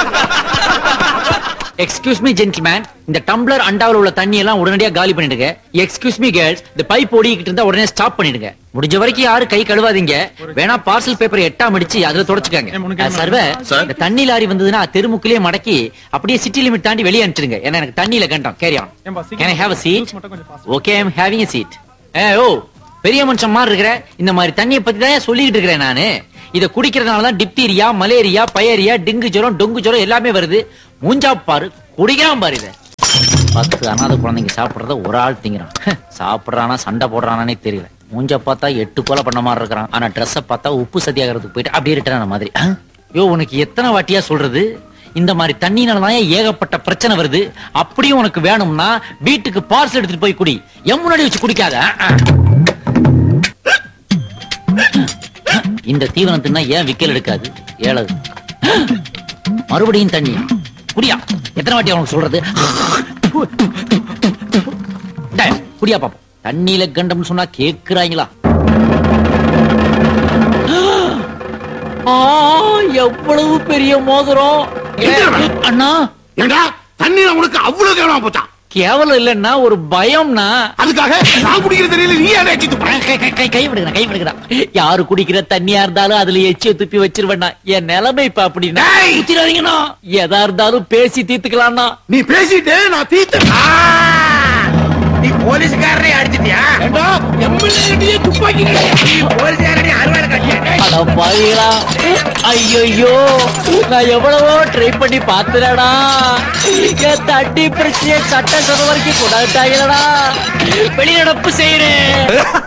Excuse me gentleman, இந்த tumbler அண்டாவில் உள்ள தண்ணி எல்லாம் உடனடியா காலி பண்ணிடுங்க. எக்ஸ்கியூஸ் மீ கேர்ள்ஸ், இந்த பைப் ஓடிக்கிட்டு இருந்தா உடனே ஸ்டாப் பண்ணிடுங்க. முடிஞ்ச வரைக்கும் யாரும் கை கழுவாதீங்க. வேணா பார்சல் பேப்பர் எட்டாம் அடிச்சு அதுல தொடச்சுக்காங்க. சர்வர், இந்த தண்ணி லாரி வந்ததுன்னா தெருமுக்கிலே மடக்கி அப்படியே சிட்டி லிமிட் தாண்டி வெளியே அனுப்பிச்சிருங்க. ஏன்னா எனக்கு தண்ணியில கண்டம். Carry on. Can I have a seat? Okay, I'm having a seat. ஓ, பெரிய மனுஷன் மாதிரி இருக்கிற. இந்த மாதிரி தண்ணியை பத்தி தான் சொல்லிக்கிட்டு இருக்கிறேன் நானு. இத குடிக்கிறதுனாலதான் டிப்தீரியா, மலேரியா, பயரியா, டெங்கு ஜுரம், டொங்கு ஜுரம் எல்லாமே வருது. மூஞ்சா பாரு, குடிக்கிறான் பாரு. இத 10 அனாதை குழந்தைங்க சாப்பிடுறத ஒரு ஆள் திங்கிறான். சாப்பிடுறானா சண்டை போடுறானே தெரியல. மூஞ்சா பார்த்தா 8 கொலை பண்ண மாதிரி இருக்கிறான். ஆனா ட்ரெஸ்ஸ பார்த்தா உப்பு சத்தியாகிறதுக்கு போயிட்டு அப்படியே ரிட்டர்ன் மாதிரி. யோ, உனக்கு எத்தனை வாட்டியா சொல்றது? இந்த மாதிரி தண்ணினாலதான் ஏகப்பட்ட பிரச்சனை வருது. அப்படியும் உனக்கு வேணும்னா வீட்டுக்கு பார்சல் எடுத்துட்டு போய் குடி. முன்னாடி வச்சு குடிக்காத. இந்த தீவனத்துனா ஏன் விக்கல் எடுக்காது? ஏழது மறுபடியும் தண்ணி குடியா. எத்தனை வாட்டி அவனுக்கு சொல்றது? குடியா பாப்போம். தண்ணியில கண்டம்னு சொன்னா கேக்குறாங்களா? எவ்வளவு பெரிய மோதிரம் அண்ணா. தண்ணீர் உனக்கு அவ்வளவு கேவலமா போச்சா? கேவலம் இல்லன்னா ஒரு பயம்னா. அதுக்காக நான் குடிக்கிற தெரியல நீ யாரை கை விடுகிறா. யாரு குடிக்கிற தண்ணியா இருந்தாலும் அதுல எச்சிய துப்பி வச்சிருவேண்ணா. என் நிலைமை இப்ப அப்படின்னா ஊத்திராதீங்கண்ணா. எதா இருந்தாலும் பேசி தீர்த்துக்கலாம்னா. நீ பேசிட்டு நான் தீர்த்து. நீ போலீஸ்காரரை அடிச்சிட்டியா? எம்எல்ஏ துப்பாக்கி போலீஸ்காரரை அறுவாடு கட்டியா? ஐயோ, நான் எவ்வளவோ ட்ரை பண்ணி பாத்துறடா. தண்ணி பிரச்சனையை சட்டசபை வரைக்கும் கொண்டாட்டாங்களடா. வெளிநடப்பு செய்யறேன்.